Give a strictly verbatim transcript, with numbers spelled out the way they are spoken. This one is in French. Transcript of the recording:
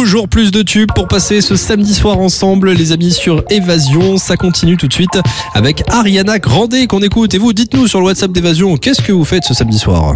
Toujours plus de tubes pour passer ce samedi soir ensemble, les amis, sur Évasion. Ça continue tout de suite avec Ariana Grande qu'on écoute. Et vous, dites-nous sur le WhatsApp d'Évasion, qu'est-ce que vous faites ce samedi soir ?